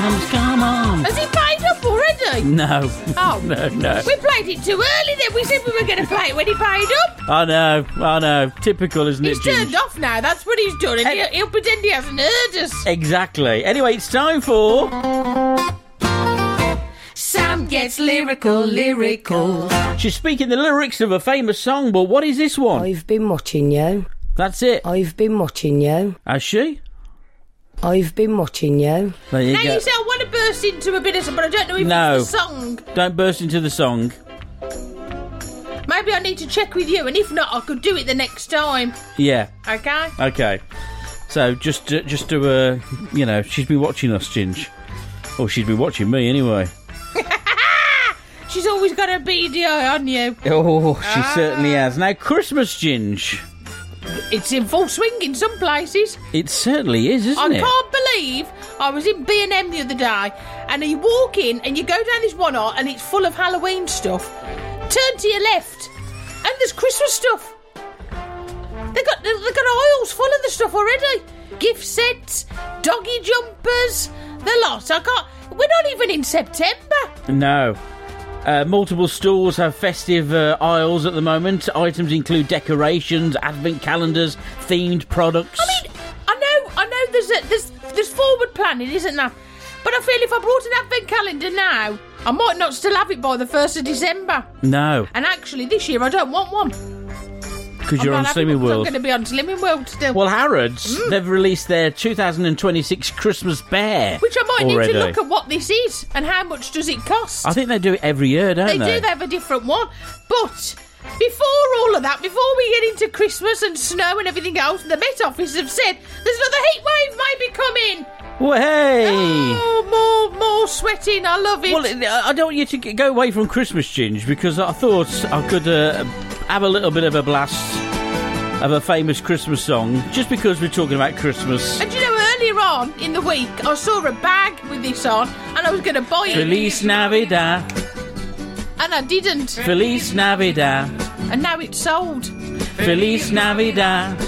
arms, come on. Has he paid up already? No. Oh. No. We played it too early then. We said we were going to play it when he paid up. I know. Typical, isn't He's it, Ginge? turned off now. That's what he's done. And he'll pretend he hasn't heard us. Exactly. Anyway, it's time for... Sam gets lyrical. She's speaking the lyrics of a famous song, but what is this one? I've been watching you. That's it. I've been watching you. Has she? I've been watching you. There you Now go. you say I want to burst into a bit of something, but I don't know if it's the song. Don't burst into the song. Maybe I need to check with you, and if not, I could do it the next time. Yeah. Okay? So just to she's been watching us, Ginge. Or she's been watching me anyway. She's always got a beady eye on you. Oh, she certainly has. Now, Christmas, Ginge. It's in full swing in some places. It certainly is, isn't it? I can't believe I was in B&M the other day, and you walk in and you go down this one aisle and it's full of Halloween stuff. Turn to your left and there's Christmas stuff. They got aisles full of the stuff already. Gift sets, doggy jumpers, the lot. We're not even in September. No. Multiple stores have festive aisles at the moment. Items include decorations, advent calendars, themed products. I mean, I know there's forward planning, isn't there? But I feel if I brought an advent calendar now, I might not still have it by the 1st of December. No. And actually, this year I don't want one. Because you're on Slimming World. I'm going to be on Slimming World still. Well, Harrods, they've released their 2026 Christmas Bear. Which I might already. need to look at what this is and how much does it cost. I think they do it every year, don't they? They do have a different one. But before all of that, before we get into Christmas and snow and everything else, the Met Office have said there's another heat wave may be coming. Well, hey! Oh, more sweating. I love it. Well, I don't want you to go away from Christmas, Ginge, because I thought I could have a little bit of a blast of a famous Christmas song, just because we're talking about Christmas. And you know, earlier on in the week, I saw a bag with this on, and I was going to buy it. Feliz Navidad. And I didn't. Feliz Navidad. And now it's sold. Feliz Navidad.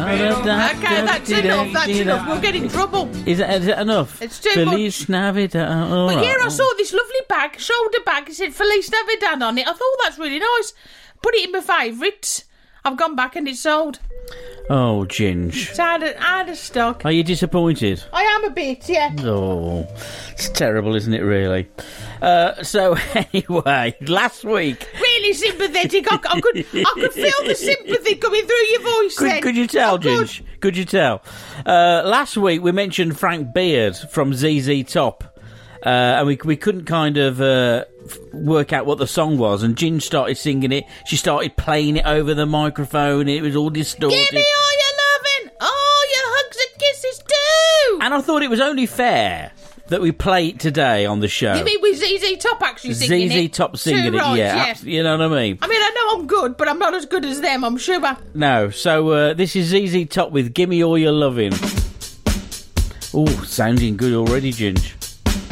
Okay, that's enough. We'll get in trouble. Is it enough? It's too Feliz much. Navidad. All But right. yeah, I saw this lovely bag, shoulder bag. It said Feliz Navidad on it. I thought that's really nice. Put it in my favourites. I've gone back and it's sold. Oh, Ginge. It's out of stock. Are you disappointed? I am a bit, yeah. Oh, it's terrible, isn't it, really? So, anyway, last week... Really sympathetic. I could feel the sympathy coming through your voice then. Could you tell, Ginge? Could you tell? Last week we mentioned Frank Beard from ZZ Top. And we couldn't kind of work out what the song was, and Ginge started singing it. She started playing it over the microphone. It was all distorted. Give me all your loving, all your hugs and kisses too. And I thought it was only fair that we play it today on the show. You mean with ZZ Top actually singing it? ZZ Top singing it, right, yeah. You know what I mean? I mean, I know I'm good, but I'm not as good as them, I'm sure. No, so this is ZZ Top with Gimme All Your Lovin'. Oh, sounding good already, Ginge.